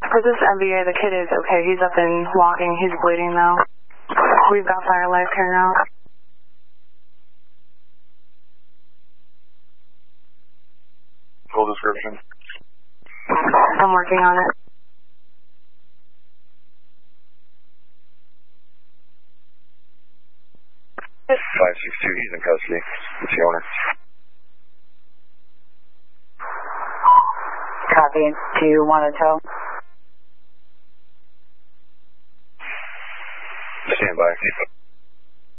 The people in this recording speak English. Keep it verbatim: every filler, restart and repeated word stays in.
For this M B A, the kid is okay. He's up and walking. He's bleeding though. We've got Firelife here now. Full description. I'm working on it. five six two, he's in custody. It's the owner. Copy. Do you want to tow? Stand by.